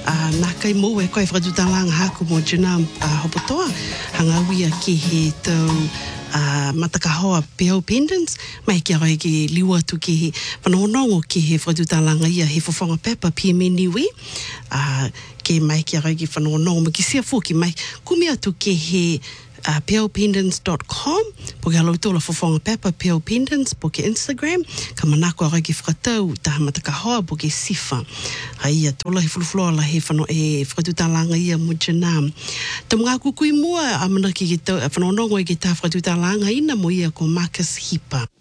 Nā kai mō e koe whakatutalanga haku mō Janam Hopotoa, hangawia ki he tau matakahoa peo pendants, mai kia rai ki liwa tu ki he whanonongo ki he whakatutalanga ia he whawhanga pepa PME niwi, ke mai kia rai ki whanonongo, ma ki sia fōki mai, kumia tu ki he peopendants.com, po ke halautola whawhanga pepa Peo Pendants, po ke Instagram, ka manako a rai ki whakatau, taha matakahoa, po ke sifa. Haia, tola he fulufloa la he whakatutalanga ia mo Janam. Ta mga kukui mua, a mana ki whanonongo i ke tā whakatutalanga ina mo ia ko Marcus Hipa.